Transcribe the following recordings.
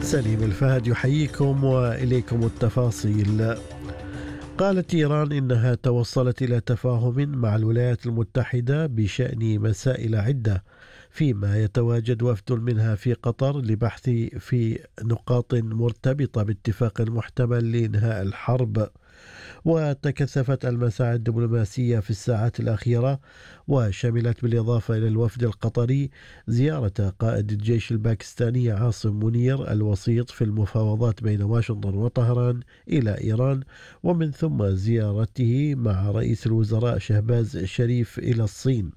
سليم الفهد يحييكم وإليكم التفاصيل. قالت إيران إنها توصلت إلى تفاهم مع الولايات المتحدة بشأن مسائل عدة، فيما يتواجد وفد منها في قطر لبحث في نقاط مرتبطة باتفاق محتمل لإنهاء الحرب. وتكثفت المساعي الدبلوماسية في الساعات الأخيرة، وشملت بالإضافة إلى الوفد القطري زيارة قائد الجيش الباكستاني عاصم منير الوسيط في المفاوضات بين واشنطن وطهران إلى إيران، ومن ثم زيارته مع رئيس الوزراء شهباز شريف إلى الصين.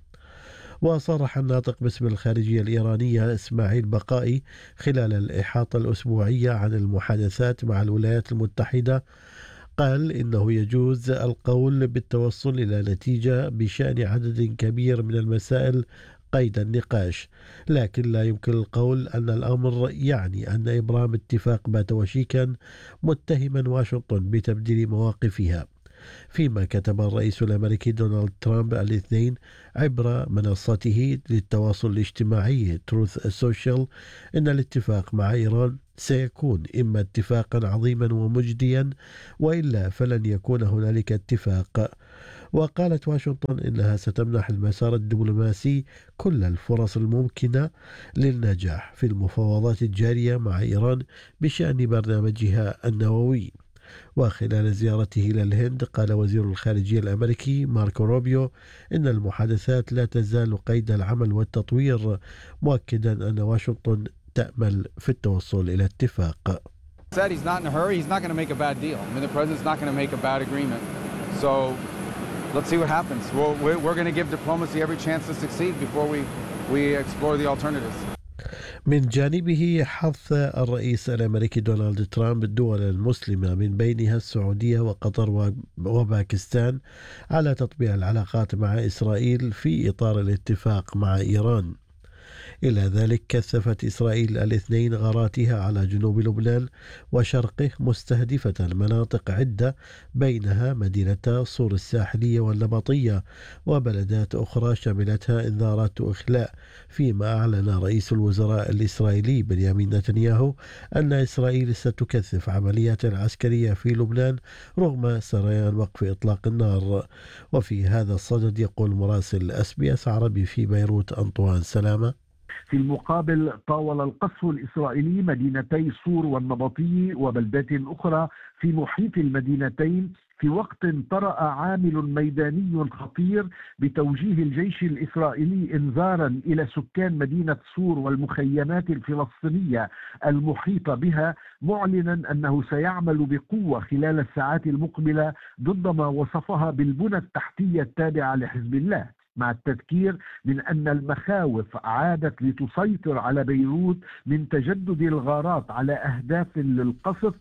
وصرح الناطق باسم الخارجية الإيرانية إسماعيل بقائي خلال الإحاطة الأسبوعية عن المحادثات مع الولايات المتحدة، قال إنه يجوز القول بالتوصل إلى نتيجة بشأن عدد كبير من المسائل قيد النقاش، لكن لا يمكن القول أن الأمر يعني أن إبرام اتفاق بات وشيكا، متهما واشنطن بتبديل مواقفها. فيما كتب الرئيس الأمريكي دونالد ترامب الاثنين عبر منصته للتواصل الاجتماعي تروث سوشيال إن الاتفاق مع إيران سيكون إما اتفاقا عظيما ومجديا، وإلا فلن يكون هنالك اتفاق. وقالت واشنطن إنها ستمنح المسار الدبلوماسي كل الفرص الممكنة للنجاح في المفاوضات الجارية مع إيران بشأن برنامجها النووي. وخلال زيارته إلى الهند قال وزير الخارجية الأمريكي ماركو روبيو إن المحادثات لا تزال قيد العمل والتطوير، مؤكدا أن واشنطن تأمل في التوصل إلى اتفاق. Said he's not in a hurry. He's not going to make a bad deal. I mean, the president's not going to make a bad agreement. So let's see what happens. We're going to give diplomacy every chance to succeed before we explore the alternatives. من جانبه حث الرئيس الأمريكي دونالد ترامب الدول المسلمة من بينها السعودية وقطر وباكستان على تطبيع العلاقات مع إسرائيل في إطار الاتفاق مع إيران. إلى ذلك كثفت إسرائيل الاثنين غاراتها على جنوب لبنان وشرقه، مستهدفة مناطق عدة بينها مدينة صور الساحلية والنبطية وبلدات أخرى شملتها إنذارات إخلاء. فيما أعلن رئيس الوزراء الإسرائيلي بنيامين نتنياهو أن إسرائيل ستكثف عمليات عسكرية في لبنان رغم سريان وقف إطلاق النار. وفي هذا الصدد يقول مراسل SBS عربي في بيروت أنطوان سلامة: في المقابل طاول القصف الإسرائيلي مدينتي صور والنبطي وبلدات أخرى في محيط المدينتين في وقت طرأ عامل ميداني خطير بتوجيه الجيش الإسرائيلي إنذارا إلى سكان مدينة صور والمخيمات الفلسطينية المحيطة بها، معلنا أنه سيعمل بقوة خلال الساعات المقبلة ضد ما وصفها بالبنى التحتية التابعة لحزب الله، مع التذكير من أن المخاوف عادت لتسيطر على بيروت من تجدد الغارات على أهداف للقصف.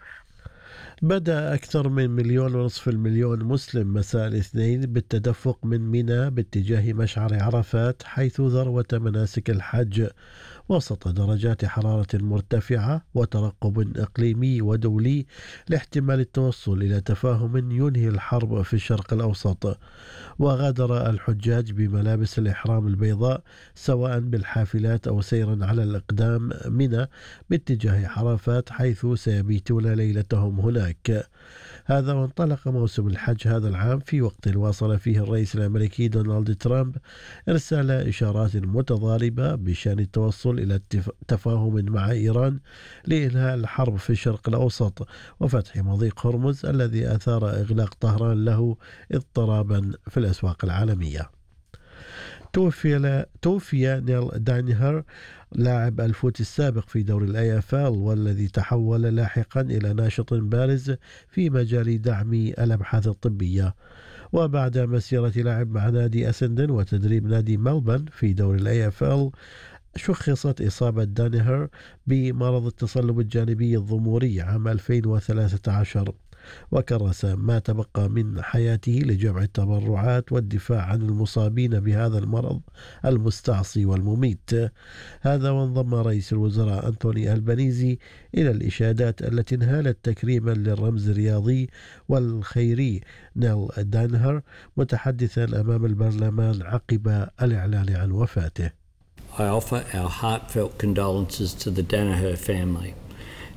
بدأ أكثر من 1.5 مليون مسلم مساء الاثنين بالتدفق من منى باتجاه مشعر عرفات حيث ذروة مناسك الحج، وسط درجات حرارة مرتفعة وترقب إقليمي ودولي لاحتمال التوصل إلى تفاهم ينهي الحرب في الشرق الأوسط. وغادر الحجاج بملابس الإحرام البيضاء سواء بالحافلات أو سيرا على الأقدام منى باتجاه عرفات حيث سيبيتون ليلتهم هناك. هذا وانطلق موسم الحج هذا العام في وقت واصل فيه الرئيس الأمريكي دونالد ترامب إرسال إشارات متضاربة بشأن التوصل إلى تفاهم مع إيران لإنهاء الحرب في الشرق الأوسط وفتح مضيق هرمز الذي أثار إغلاق طهران له اضطرابا في الأسواق العالمية. توفي نيل دانيهر لاعب الفوت السابق في دوري الAFL والذي تحول لاحقا إلى ناشط بارز في مجال دعم الأبحاث الطبية. وبعد مسيرة لاعب مع نادي أسندن وتدريب نادي ملبن في دوري الAFL، شخصت إصابة دانيهر بمرض التصلب الجانبي الضموري عام 2013، وكرس ما تبقى من حياته لجمع التبرعات والدفاع عن المصابين بهذا المرض المستعصي والمميت. هذا وانضم رئيس الوزراء أنتوني ألبانيزي إلى الإشادات التي انهالت تكريما للرمز الرياضي والخيري نيل دانيهر، متحدثا أمام البرلمان عقب الإعلان عن وفاته. I offer our heartfelt condolences to the Danaher family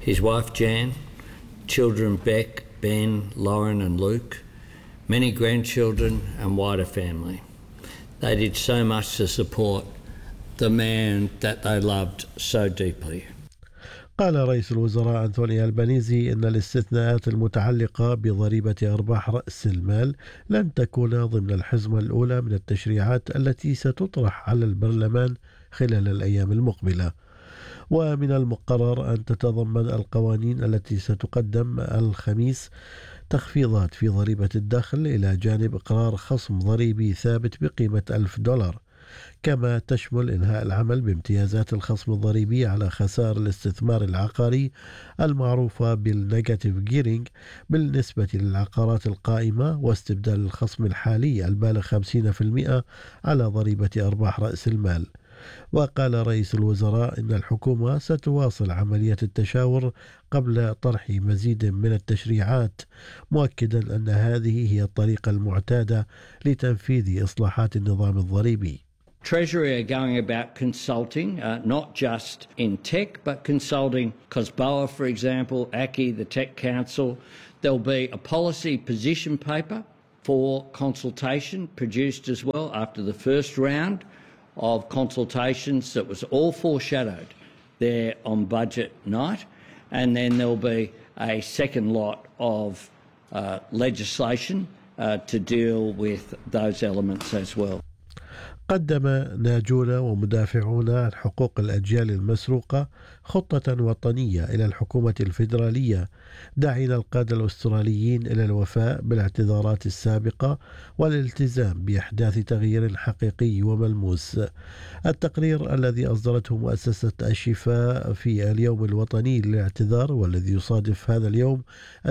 his wife Jan, children Beck, Ben, Lauren and Luke, many grandchildren and wider family. They did so much to support the man that they loved so deeply. قال رئيس الوزراء أنتوني ألبانيزي إن الاستثناءات المتعلقة بضريبة أرباح رأس المال لن تكون ضمن الحزمة الأولى من التشريعات التي ستطرح على البرلمان خلال الأيام المقبلة. ومن المقرر أن تتضمن القوانين التي ستقدم الخميس تخفيضات في ضريبة الدخل إلى جانب إقرار خصم ضريبي ثابت بقيمة $1000، كما تشمل إنهاء العمل بامتيازات الخصم الضريبي على خسائر الاستثمار العقاري المعروفة بالنيجاتيف جيرينج بالنسبة للعقارات القائمة، واستبدال الخصم الحالي البالغ 50% على ضريبة أرباح رأس المال. وقال رئيس الوزراء إن الحكومة ستواصل عملية التشاور قبل طرح مزيد من التشريعات، مؤكدا أن هذه هي الطريقة المعتادة لتنفيذ إصلاحات النظام الضريبي. Treasury are going about consulting, not just in tech, but consulting COSBOA, for example, ACCI, the Tech Council. There'll be a policy position paper for consultation produced as well after the first round of consultations that was all foreshadowed there on budget night. And then there'll be a second lot of legislation to deal with those elements as well. قدم ناجون ومدافعون عن حقوق الأجيال المسروقة خطة وطنية إلى الحكومة الفيدرالية، داعين القادة الأستراليين إلى الوفاء بالاعتذارات السابقة والالتزام بإحداث تغيير حقيقي وملموس. التقرير الذي أصدرته مؤسسة الشفاء في اليوم الوطني للاعتذار، والذي يصادف هذا اليوم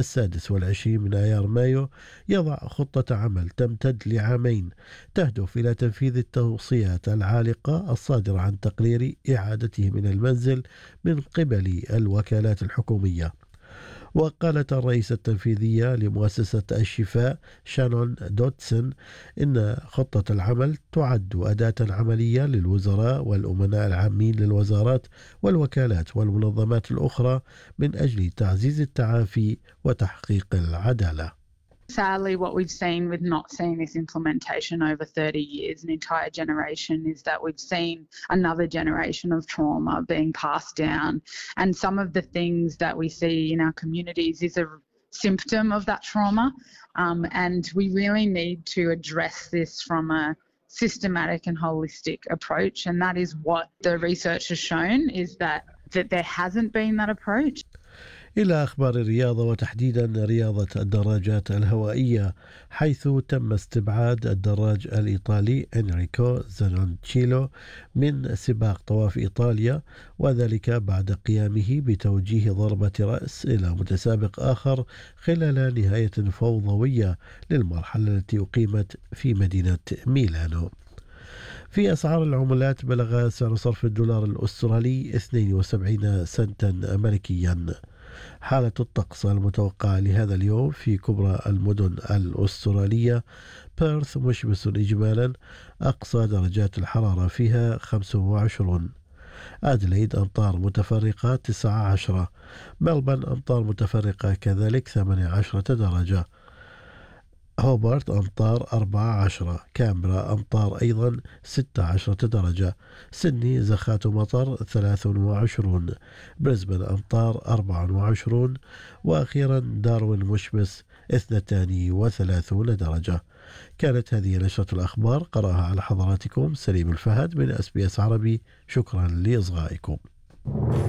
26 من آيار مايو، يضع خطة عمل تمتد لعامين تهدف إلى تنفيذ التوصيات العالقة الصادرة عن تقرير إعادته من المنزل من قبل الوكالات الحكومية. وقالت الرئيسة التنفيذية لمؤسسة الشفاء شانون دوتسون إن خطة العمل تعد أداة عملية للوزراء والأمناء العامين للوزارات والوكالات والمنظمات الأخرى من أجل تعزيز التعافي وتحقيق العدالة. Sadly, what we've seen with not seeing this implementation over 30 years, an entire generation, is that we've seen another generation of trauma being passed down. And some of the things that we see in our communities is a symptom of that trauma. And we really need to address this from a systematic and holistic approach. And that is what the research has shown, is that there hasn't been that approach. إلى أخبار الرياضة، وتحديدا رياضة الدراجات الهوائية، حيث تم استبعاد الدراج الإيطالي إنريكو زانونتشيلو من سباق طواف إيطاليا، وذلك بعد قيامه بتوجيه ضربة رأس إلى متسابق آخر خلال نهاية فوضوية للمرحلة التي أقيمت في مدينة ميلانو. في أسعار العملات، بلغ سعر صرف الدولار الأسترالي 72 سنتا أمريكيا. حالة الطقس المتوقعة لهذا اليوم في كبرى المدن الأسترالية: بيرث مشمس إجمالا، أقصى درجات الحرارة فيها 25. أدليد أمطار متفرقة 19. ملبن أمطار متفرقة كذلك 18 درجة. هوبارت أمطار 14. كامبرا أمطار أيضا 16 درجة. سيدني زخات مطر 23. بريسبن أمطار 24. وأخيرا داروين مشمس 32 درجة. كانت هذه نشرة الأخبار، قرأها على حضراتكم سليم الفهد من SBS عربي. شكرا لإصغائكم.